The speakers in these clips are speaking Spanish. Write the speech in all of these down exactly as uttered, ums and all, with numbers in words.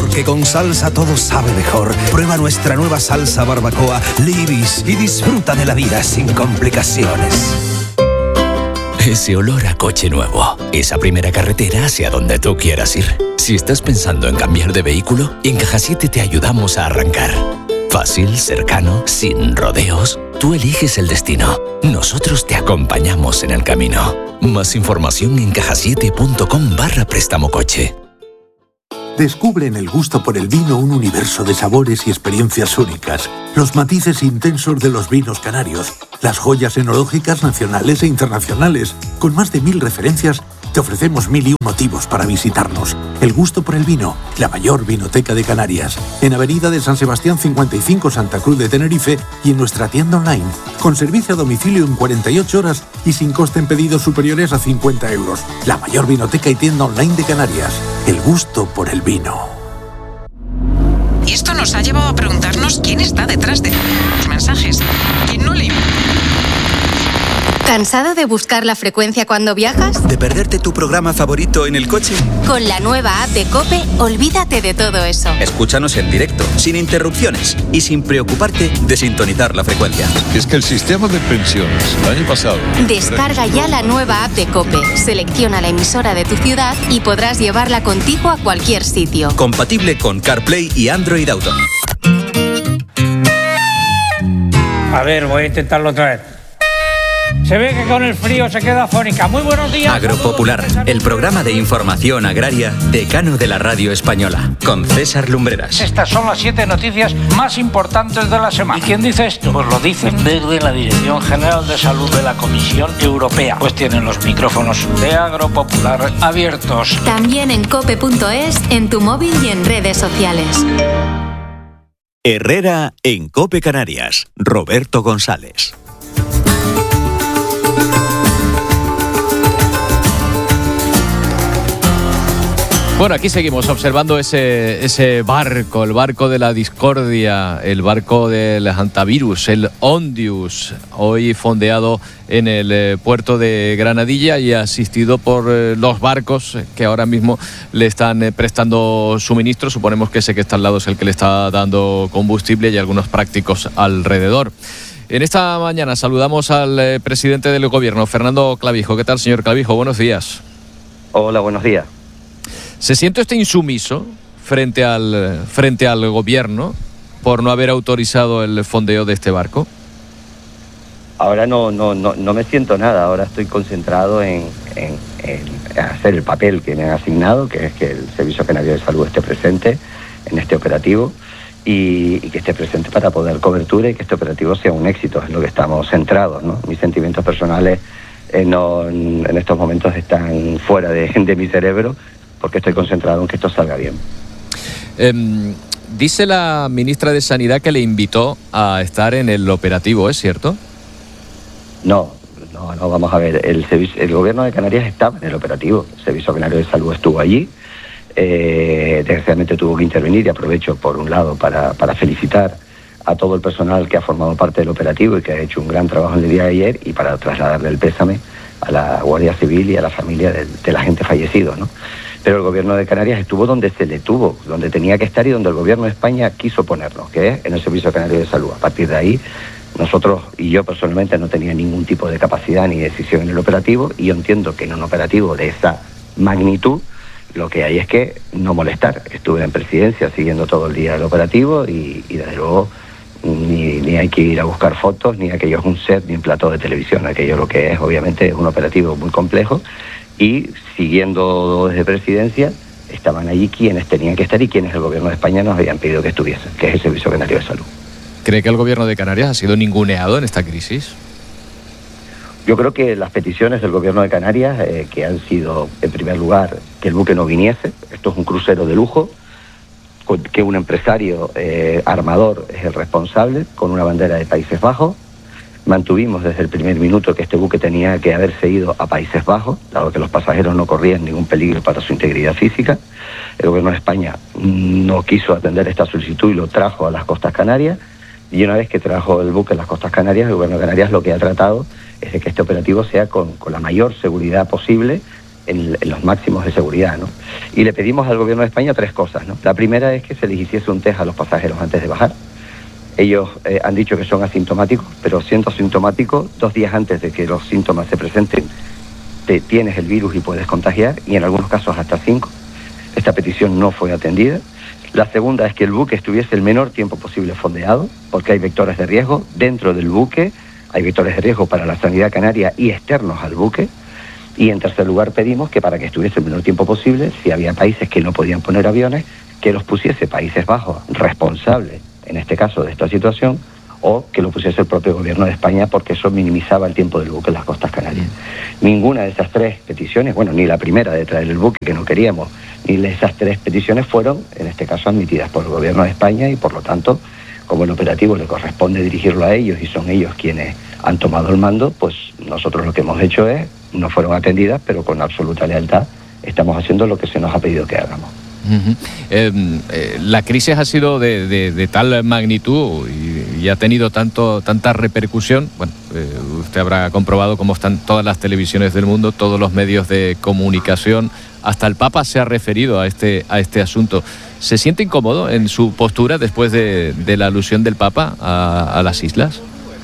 Porque con salsa todo sabe mejor. Prueba nuestra nueva salsa barbacoa Libis y disfruta de la vida sin complicaciones. Ese olor a coche nuevo. Esa primera carretera hacia donde tú quieras ir. Si estás pensando en cambiar de vehículo, en Caja siete te ayudamos a arrancar. Fácil, cercano, sin rodeos. Tú eliges el destino. Nosotros te acompañamos en el camino. Más información en cajasiete punto com barra préstamo coche. Descubre en el gusto por el vino un universo de sabores y experiencias únicas. Los matices intensos de los vinos canarios. Las joyas enológicas nacionales e internacionales. Con más de mil referencias, te ofrecemos mil y un motivos para visitarnos. El gusto por el vino, la mayor vinoteca de Canarias. En Avenida de San Sebastián cincuenta y cinco, Santa Cruz de Tenerife, y en nuestra tienda online. Con servicio a domicilio en cuarenta y ocho horas y sin coste en pedidos superiores a cincuenta euros. La mayor vinoteca y tienda online de Canarias. El gusto por el vino. Y esto nos ha llevado a preguntarnos quién está detrás de los mensajes. ¿Quién no le... ¿Cansado de buscar la frecuencia cuando viajas? ¿De perderte tu programa favorito en el coche? Con la nueva app de COPE, olvídate de todo eso. Escúchanos en directo, sin interrupciones y sin preocuparte de sintonizar la frecuencia. Es que el sistema de pensiones el año pasado... Descarga ya la nueva app de COPE, selecciona la emisora de tu ciudad y podrás llevarla contigo a cualquier sitio. Compatible con CarPlay y Android Auto. A ver, voy a intentarlo otra vez. Se ve que con el frío se queda afónica. Muy buenos días. Agropopular, el programa de información agraria decano de la radio española, con César Lumbreras. Estas son las siete noticias más importantes de la semana. ¿Y quién dice esto? Pues lo dicen desde la Dirección General de Salud de la Comisión Europea. Pues tienen los micrófonos de Agropopular abiertos. También en cope punto es, en tu móvil y en redes sociales. Herrera en COPE Canarias. Roberto González. Bueno, aquí seguimos observando ese, ese barco, el barco de la discordia, el barco del hantavirus, el Ondius, hoy fondeado en el eh, puerto de Granadilla y asistido por eh, los barcos que ahora mismo le están eh, prestando suministro. Suponemos que ese que está al lado es el que le está dando combustible y algunos prácticos alrededor. En esta mañana saludamos al eh, presidente del gobierno, Fernando Clavijo. ¿Qué tal, señor Clavijo? Buenos días. Hola, buenos días. ¿Se siente usted insumiso frente al, frente al gobierno por no haber autorizado el fondeo de este barco? Ahora no, no, no, no me siento nada, ahora estoy concentrado en, en, en hacer el papel que me han asignado, que es que el Servicio Canario de Salud esté presente en este operativo y, y que esté presente para poder dar cobertura y que este operativo sea un éxito, es lo que estamos centrados, ¿no? Mis sentimientos personales eh, no, en, en estos momentos están fuera de, de mi cerebro, porque estoy concentrado en que esto salga bien. Eh, dice la ministra de Sanidad que le invitó a estar en el operativo, ¿es cierto? No, no, no, vamos a ver, el, servicio, el gobierno de Canarias estaba en el operativo, el Servicio Canario de Salud estuvo allí, eh, desgraciadamente tuvo que intervenir y aprovecho por un lado para, para felicitar a todo el personal que ha formado parte del operativo y que ha hecho un gran trabajo en el día de ayer y para trasladarle el pésame a la Guardia Civil y a la familia de, de la gente fallecida, ¿no? Pero el gobierno de Canarias estuvo donde se le tuvo, donde tenía que estar y donde el gobierno de España quiso ponernos, que es en el Servicio Canario de Salud. A partir de ahí, nosotros y yo personalmente no tenía ningún tipo de capacidad ni decisión en el operativo y yo entiendo que en un operativo de esa magnitud lo que hay es que no molestar. Estuve en presidencia siguiendo todo el día el operativo y, y desde luego ni, ni hay que ir a buscar fotos, ni aquello es un set, ni un plató de televisión. Aquello lo que es, obviamente, es un operativo muy complejo. Y siguiendo desde presidencia, estaban allí quienes tenían que estar y quienes el gobierno de España nos habían pedido que estuviesen, que es el Servicio Canario de Salud. ¿Cree que el gobierno de Canarias ha sido ninguneado en esta crisis? Yo creo que las peticiones del gobierno de Canarias, eh, que han sido, en primer lugar, que el buque no viniese, esto es un crucero de lujo, que un empresario eh, armador es el responsable, con una bandera de Países Bajos. Mantuvimos desde el primer minuto que este buque tenía que haberse ido a Países Bajos, dado que los pasajeros no corrían ningún peligro para su integridad física. El gobierno de España no quiso atender esta solicitud y lo trajo a las costas canarias. Y una vez que trajo el buque a las costas canarias, el gobierno de Canarias lo que ha tratado es de que este operativo sea con, con la mayor seguridad posible en, en los máximos de seguridad, ¿no? Y le pedimos al gobierno de España tres cosas, ¿no? La primera es que se les hiciese un test a los pasajeros antes de bajar. Ellos eh, han dicho que son asintomáticos, pero siendo asintomáticos, dos días antes de que los síntomas se presenten, te tienes el virus y puedes contagiar, y en algunos casos hasta cinco. Esta petición no fue atendida. La segunda es que el buque estuviese el menor tiempo posible fondeado, porque hay vectores de riesgo dentro del buque, hay vectores de riesgo para la sanidad canaria y externos al buque. Y en tercer lugar pedimos que para que estuviese el menor tiempo posible, si había países que no podían poner aviones, que los pusiese Países Bajos responsables, en este caso, de esta situación, o que lo pusiese el propio gobierno de España, porque eso minimizaba el tiempo del buque en las costas canarias. Ninguna de esas tres peticiones, bueno, ni la primera de traer el buque, que no queríamos, ni esas tres peticiones fueron, en este caso, admitidas por el gobierno de España, y por lo tanto, como el operativo le corresponde dirigirlo a ellos y son ellos quienes han tomado el mando, pues nosotros lo que hemos hecho es, no fueron atendidas, pero con absoluta lealtad estamos haciendo lo que se nos ha pedido que hagamos. Uh-huh. eh, eh, la crisis ha sido de, de, de tal magnitud y, y ha tenido tanto tanta repercusión. Bueno, eh, usted habrá comprobado cómo están todas las televisiones del mundo, todos los medios de comunicación, hasta el Papa se ha referido a este, a este asunto. ¿Se siente incómodo en su postura después de, de la alusión del Papa a, a las islas?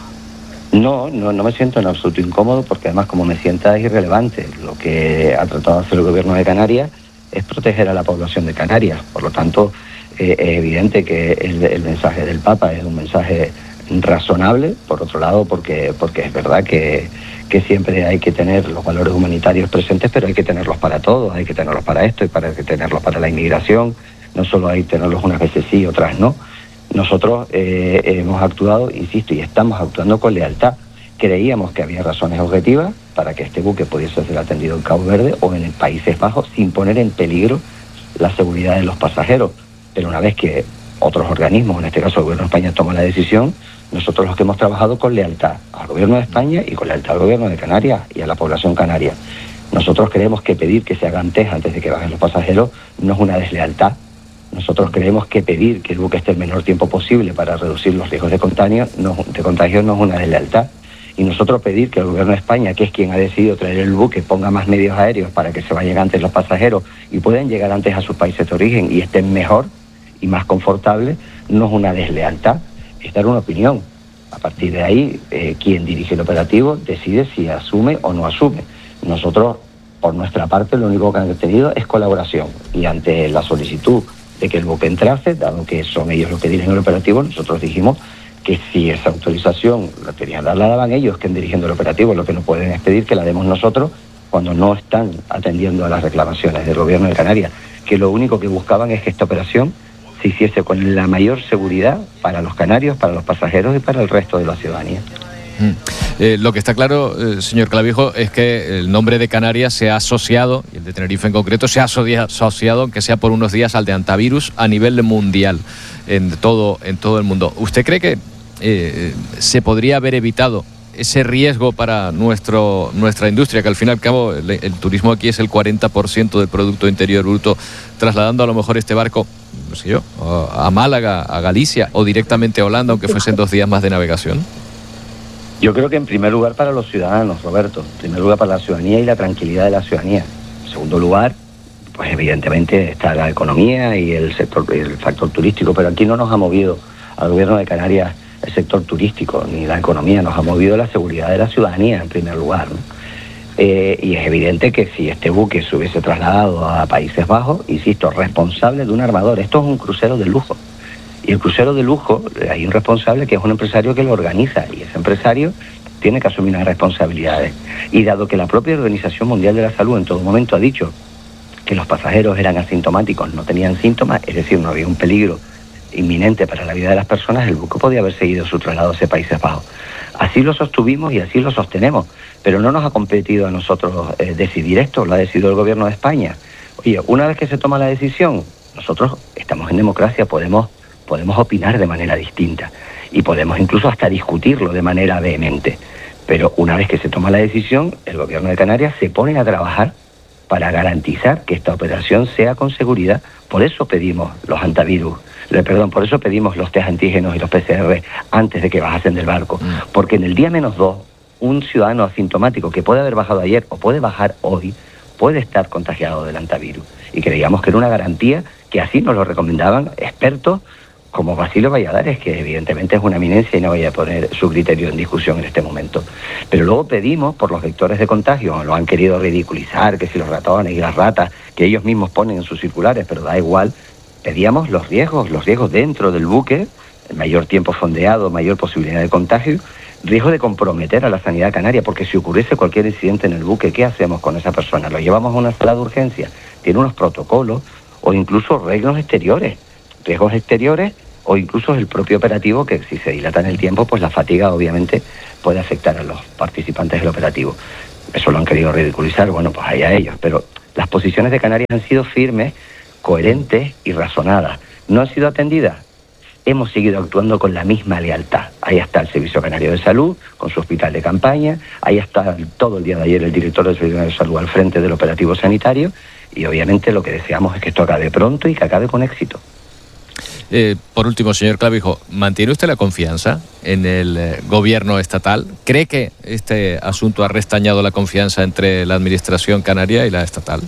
No, no, no me siento en absoluto incómodo, porque además, como me sienta, es irrelevante. Lo que ha tratado de hacer el gobierno de Canarias es proteger a la población de Canarias. Por lo tanto, eh, es evidente que el, el mensaje del Papa es un mensaje razonable, por otro lado, porque, porque es verdad que, que siempre hay que tener los valores humanitarios presentes, pero hay que tenerlos para todos, hay que tenerlos para esto y para que tenerlos para la inmigración. No solo hay que tenerlos unas veces sí, otras no. Nosotros eh, hemos actuado, insisto, y estamos actuando con lealtad. Creíamos que había razones objetivas para que este buque pudiese ser atendido en Cabo Verde o en el Países Bajos sin poner en peligro la seguridad de los pasajeros. Pero una vez que otros organismos, en este caso el gobierno de España, toma la decisión, nosotros los que hemos trabajado con lealtad al gobierno de España y con lealtad al gobierno de Canarias y a la población canaria. Nosotros creemos que pedir que se hagan test antes de que bajen los pasajeros no es una deslealtad. Nosotros creemos que pedir que el buque esté el menor tiempo posible para reducir los riesgos de contagio no, de contagio no es una deslealtad. Y nosotros pedir que el gobierno de España, que es quien ha decidido traer el buque, ponga más medios aéreos para que se vayan antes los pasajeros y puedan llegar antes a sus países de origen y estén mejor y más confortables, no es una deslealtad, es dar una opinión. A partir de ahí, eh, quien dirige el operativo decide si asume o no asume. Nosotros, por nuestra parte, lo único que han tenido es colaboración. Y ante la solicitud de que el buque entrase, dado que son ellos los que dirigen el operativo, nosotros dijimos que si esa autorización la tenían, la daban ellos, que dirigiendo el operativo, lo que no pueden es pedir que la demos nosotros cuando no están atendiendo a las reclamaciones del gobierno de Canarias, que lo único que buscaban es que esta operación se hiciese con la mayor seguridad para los canarios, para los pasajeros y para el resto de la ciudadanía. Mm. Eh, lo que está claro, eh, señor Clavijo, es que el nombre de Canarias se ha asociado, y el de Tenerife en concreto, se ha asociado, aunque sea por unos días, al de antivirus a nivel mundial, en todo, en todo el mundo. ¿Usted cree que eh, se podría haber evitado ese riesgo para nuestro nuestra industria, que al fin y al cabo el, el turismo aquí es el cuarenta por ciento del Producto Interior Bruto, trasladando a lo mejor este barco, no sé yo, a Málaga, a Galicia o directamente a Holanda, aunque fuesen dos días más de navegación? Yo creo que en primer lugar para los ciudadanos, Roberto, en primer lugar para la ciudadanía y la tranquilidad de la ciudadanía. En segundo lugar, pues evidentemente está la economía y el sector, el factor turístico, pero aquí no nos ha movido al gobierno de Canarias el sector turístico ni la economía, nos ha movido la seguridad de la ciudadanía en primer lugar, ¿no? Eh, y es evidente que si este buque se hubiese trasladado a Países Bajos, insisto, responsable de un armador, esto es un crucero de lujo. Y el crucero de lujo, hay un responsable que es un empresario que lo organiza, y ese empresario tiene que asumir unas responsabilidades. Y dado que la propia Organización Mundial de la Salud en todo momento ha dicho que los pasajeros eran asintomáticos, no tenían síntomas, es decir, no había un peligro inminente para la vida de las personas, el buque podía haber seguido su traslado hacia Países Bajos. Así lo sostuvimos y así lo sostenemos, pero no nos ha competido a nosotros eh, decidir esto, lo ha decidido el gobierno de España. Oye, una vez que se toma la decisión, nosotros estamos en democracia, podemos, podemos opinar de manera distinta y podemos incluso hasta discutirlo de manera vehemente, pero una vez que se toma la decisión, el gobierno de Canarias se pone a trabajar para garantizar que esta operación sea con seguridad. Por eso pedimos los antivirus, perdón, por eso pedimos los test antígenos y los P C R antes de que bajasen del barco, mm. porque en el día menos dos, un ciudadano asintomático que puede haber bajado ayer o puede bajar hoy, puede estar contagiado del hantavirus. Y creíamos que era una garantía que así nos lo recomendaban expertos como Basilio Valladares, que evidentemente es una eminencia y no voy a poner su criterio en discusión en este momento. Pero luego pedimos por los vectores de contagio, lo han querido ridiculizar, que si los ratones y las ratas, que ellos mismos ponen en sus circulares, pero da igual, pedíamos los riesgos, los riesgos dentro del buque, el mayor tiempo fondeado, mayor posibilidad de contagio, riesgo de comprometer a la sanidad canaria, porque si ocurriese cualquier incidente en el buque, ¿qué hacemos con esa persona? ¿Lo llevamos a una sala de urgencia? Tiene unos protocolos o incluso riesgos exteriores. riesgos exteriores o incluso el propio operativo, que si se dilata en el tiempo, pues la fatiga obviamente puede afectar a los participantes del operativo. Eso lo han querido ridiculizar, bueno, pues allá ellos, pero las posiciones de Canarias han sido firmes, coherentes y razonadas. ¿No han sido atendidas? Hemos seguido actuando con la misma lealtad. Ahí está el Servicio Canario de Salud, con su hospital de campaña, ahí está todo el día de ayer el director del Servicio Canario de Salud al frente del operativo sanitario, y obviamente lo que deseamos es que esto acabe pronto y que acabe con éxito. Eh, por último, señor Clavijo, ¿mantiene usted la confianza en el eh, gobierno estatal? ¿Cree que este asunto ha restañado la confianza entre la administración canaria y la estatal?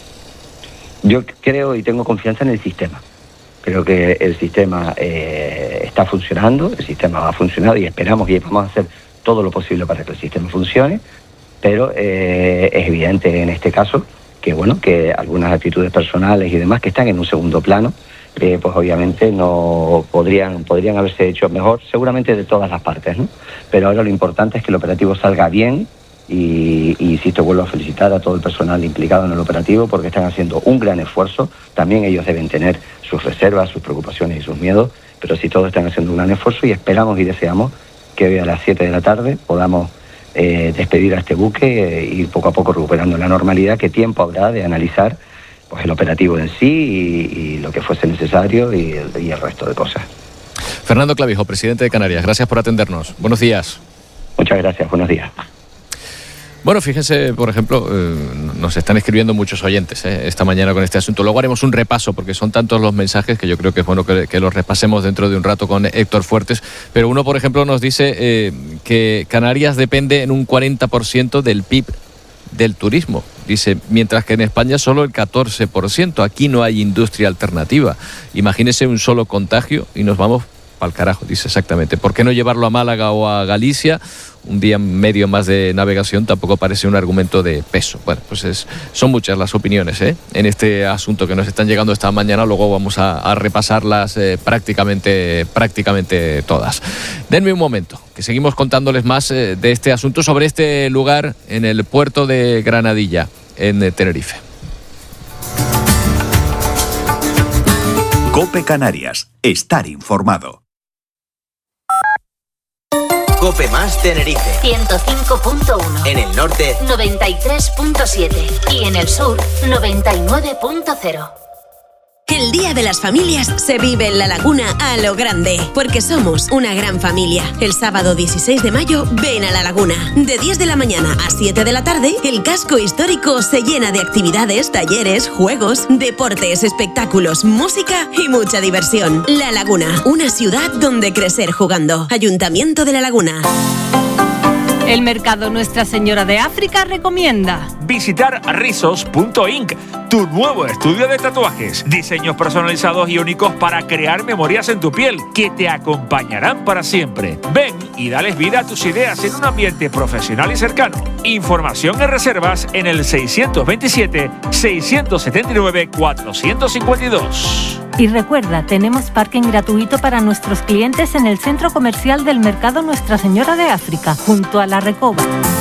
Yo creo y tengo confianza en el sistema. Creo que el sistema eh, está funcionando, el sistema ha funcionado y esperamos y vamos a hacer todo lo posible para que el sistema funcione, pero eh, es evidente en este caso que, bueno, que algunas actitudes personales y demás que están en un segundo plano, Eh, pues obviamente no podrían podrían haberse hecho mejor, seguramente de todas las partes, ¿no? Pero ahora lo importante es que el operativo salga bien y, y insisto, vuelvo a felicitar a todo el personal implicado en el operativo porque están haciendo un gran esfuerzo. También ellos deben tener sus reservas, sus preocupaciones y sus miedos, pero sí todos están haciendo un gran esfuerzo y esperamos y deseamos que hoy a las siete de la tarde podamos eh, despedir a este buque e eh, ir poco a poco recuperando la normalidad, que tiempo habrá de analizar pues el operativo en sí y, y lo que fuese necesario y el, y el resto de cosas. Fernando Clavijo, presidente de Canarias, gracias por atendernos. Buenos días. Muchas gracias, buenos días. Bueno, fíjense, por ejemplo, eh, nos están escribiendo muchos oyentes eh, esta mañana con este asunto. Luego haremos un repaso porque son tantos los mensajes que yo creo que es bueno que, que los repasemos dentro de un rato con Héctor Fuertes. Pero uno, por ejemplo, nos dice eh, que Canarias depende en un cuarenta por ciento del P I B del turismo. Dice, mientras que en España solo el catorce por ciento. Aquí no hay industria alternativa. Imagínese un solo contagio y nos vamos pa'l carajo, dice exactamente. ¿Por qué no llevarlo a Málaga o a Galicia? Un día medio más de navegación tampoco parece un argumento de peso. Bueno, pues es, son muchas las opiniones ¿eh? en este asunto que nos están llegando esta mañana. Luego vamos a, a repasarlas eh, prácticamente, prácticamente todas. Denme un momento, que seguimos contándoles más eh, de este asunto sobre este lugar en el puerto de Granadilla, en eh, Tenerife. COPE Canarias. Estar informado. COPE más Tenerife. ciento cinco punto uno. En el norte, noventa y tres punto siete. Y en el sur, noventa y nueve punto cero. El Día de las Familias se vive en La Laguna a lo grande, porque somos una gran familia. El sábado dieciséis de mayo, ven a La Laguna. De diez de la mañana a siete de la tarde, el casco histórico se llena de actividades, talleres, juegos, deportes, espectáculos, música y mucha diversión. La Laguna, una ciudad donde crecer jugando. Ayuntamiento de La Laguna. El Mercado Nuestra Señora de África recomienda visitar rizos punto inc, tu nuevo estudio de tatuajes. Diseños personalizados y únicos para crear memorias en tu piel que te acompañarán para siempre. Ven y dales vida a tus ideas en un ambiente profesional y cercano. Información y reservas en el seiscientos veintisiete, seiscientos setenta y nueve, cuatrocientos cincuenta y dos. Y recuerda, tenemos parking gratuito para nuestros clientes en el centro comercial del Mercado Nuestra Señora de África, junto a la Recoba.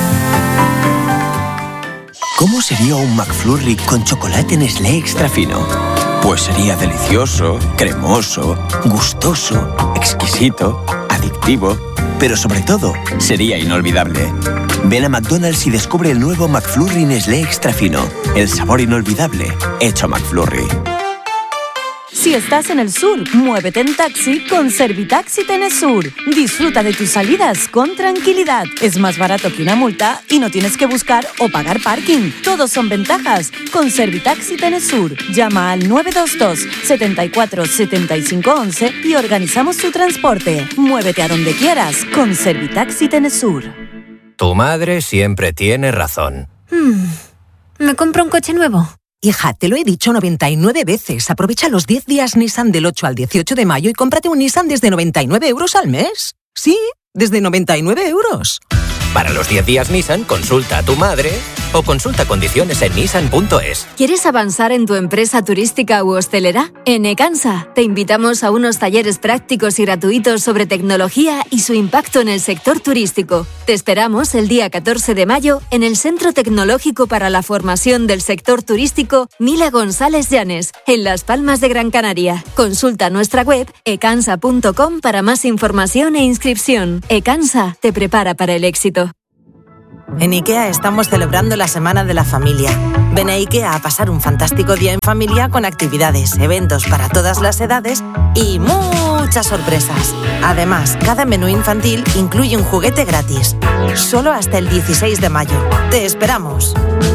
¿Cómo sería un McFlurry con chocolate Nestlé extra fino? Pues sería delicioso, cremoso, gustoso, exquisito, adictivo, pero sobre todo, sería inolvidable. Ven a McDonald's y descubre el nuevo McFlurry Nestlé extra fino, el sabor inolvidable hecho McFlurry. Si estás en el sur, muévete en taxi con Servitaxi Tenesur. Disfruta de tus salidas con tranquilidad. Es más barato que una multa y no tienes que buscar o pagar parking. Todos son ventajas con Servitaxi Tenesur. Llama al nueve dos dos, setenta y cuatro, setenta y cinco once y organizamos tu transporte. Muévete a donde quieras con Servitaxi Tenesur. Tu madre siempre tiene razón. Hmm. ¿Me compro un coche nuevo? Hija, te lo he dicho noventa y nueve veces. Aprovecha los diez días Nissan del ocho al dieciocho de mayo y cómprate un Nissan desde noventa y nueve euros al mes. Sí, desde noventa y nueve euros. Para los diez días Nissan, consulta a tu madre o consulta condiciones en nissan punto es. ¿Quieres avanzar en tu empresa turística u hostelera? En Ecansa te invitamos a unos talleres prácticos y gratuitos sobre tecnología y su impacto en el sector turístico. Te esperamos el día catorce de mayo en el Centro Tecnológico para la Formación del Sector Turístico Mila González Llanes, en Las Palmas de Gran Canaria. Consulta nuestra web ecansa punto com para más información e inscripción. Ecansa te prepara para el éxito. En IKEA estamos celebrando la Semana de la Familia. Ven a IKEA a pasar un fantástico día en familia con actividades, eventos para todas las edades y muchas sorpresas. Además, cada menú infantil incluye un juguete gratis. Solo hasta el dieciséis de mayo. ¡Te esperamos!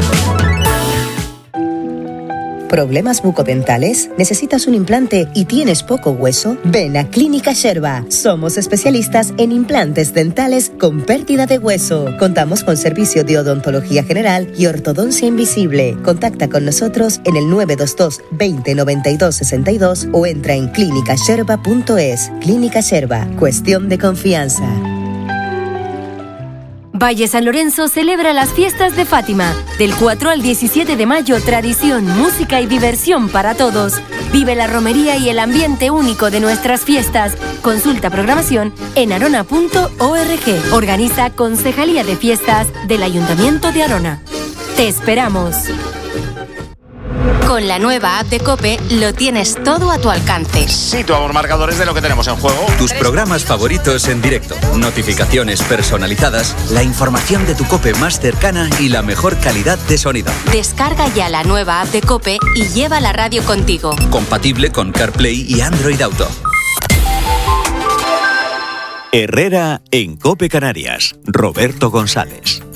¿Problemas bucodentales? ¿Necesitas un implante y tienes poco hueso? Ven a Clínica Sherba. Somos especialistas en implantes dentales con pérdida de hueso. Contamos con servicio de odontología general y ortodoncia invisible. Contacta con nosotros en el nueve dos dos, veinte, noventa y dos, sesenta y dos o entra en clínica sherba punto es. Clínica Sherba. Cuestión de confianza. Valle San Lorenzo celebra las fiestas de Fátima. Del cuatro al diecisiete de mayo, tradición, música y diversión para todos. Vive la romería y el ambiente único de nuestras fiestas. Consulta programación en arona punto org. Organiza Concejalía de Fiestas del Ayuntamiento de Arona. ¡Te esperamos! Con la nueva app de COPE lo tienes todo a tu alcance. Situamos marcadores de lo que tenemos en juego. Tus programas favoritos en directo, notificaciones personalizadas, la información de tu COPE más cercana y la mejor calidad de sonido. Descarga ya la nueva app de COPE y lleva la radio contigo. Compatible con CarPlay y Android Auto. Herrera en COPE Canarias. Roberto González.